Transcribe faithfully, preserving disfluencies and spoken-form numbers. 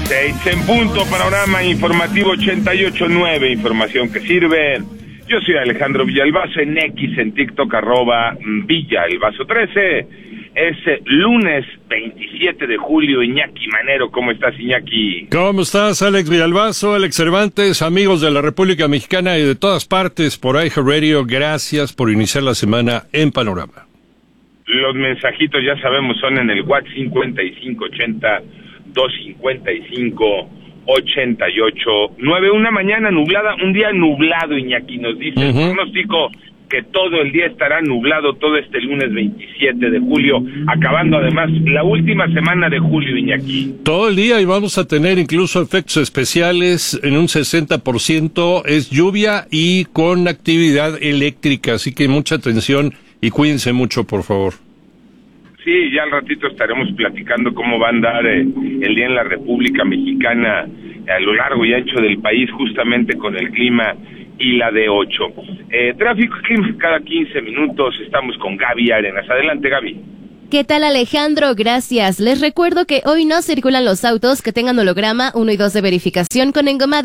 Seis en punto, panorama informativo ochenta y ocho nueve, información que sirve. Yo soy Alejandro Villalbazo, en X, en TikTok, arroba Villalbazo trece. Es lunes veintisiete de julio. Iñaki Manero, ¿cómo estás, Iñaki? ¿Cómo estás, Alex Villalbazo, Alex Cervantes, amigos de la República Mexicana y de todas partes por I H A Radio? Gracias por iniciar la semana en Panorama. Los mensajitos, ya sabemos, son en el WhatsApp cincuenta y cinco ochenta, doscientos cincuenta y cinco, ochenta y ocho nueve. Una mañana nublada, un día nublado, Iñaki, nos dice uh-huh. el pronóstico que todo el día estará nublado todo este lunes veintisiete de julio, acabando además la última semana de julio, Iñaki. Todo el día, y vamos a tener incluso efectos especiales en un sesenta por ciento, es lluvia y con actividad eléctrica, así que mucha atención y cuídense mucho, por favor. Sí, ya al ratito estaremos platicando cómo va a andar eh, el día en la República Mexicana a lo largo y ancho del país, justamente con el clima y la D ocho. Eh, tráfico cada quince minutos, estamos con Gaby Arenas. Adelante, Gaby. ¿Qué tal, Alejandro? Gracias. Les recuerdo que hoy no circulan los autos que tengan holograma uno y dos de verificación con engomado